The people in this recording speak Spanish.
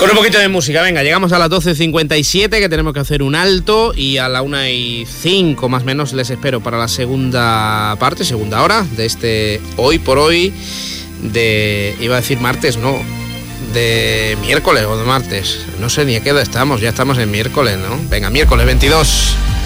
Con un poquito de música, venga, llegamos a las 12:57, que tenemos que hacer un alto, y a la 1:05 más o menos les espero para la segunda hora de este Hoy por Hoy iba a decir martes, no, de miércoles o de martes, no sé ni a qué hora estamos, ya estamos en miércoles, ¿no? Venga, miércoles 22.